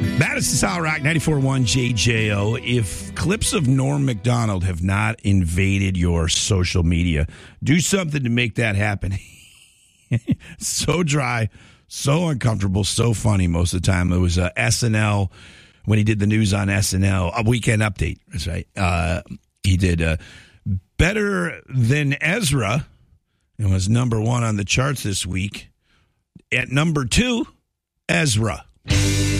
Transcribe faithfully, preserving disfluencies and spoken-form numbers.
Madison Solid Rock ninety-four point one J J O. If clips of Norm Macdonald have not invaded your social media, do something to make that happen. So dry, so uncomfortable, so funny most of the time. It was uh, S N L when he did the news on S N L, a Weekend Update. That's right. Uh, he did uh, Better Than Ezra and was number one on the charts this week. At number two, Ezra.